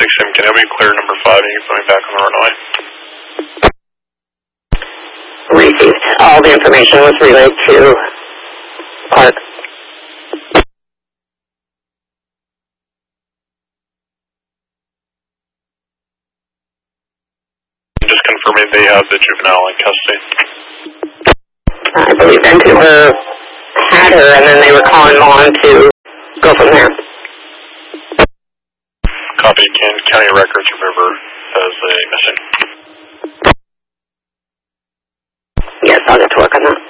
6M, can I have you clear number 5 and you can put me back on the runway? Received. All the information was relayed to Clark. Just confirming they have the juvenile in custody. I believe Vancouver had her, and then they were calling Mon to go from there. Copy. County Records River has a missing. Yes, I'll get to work on that.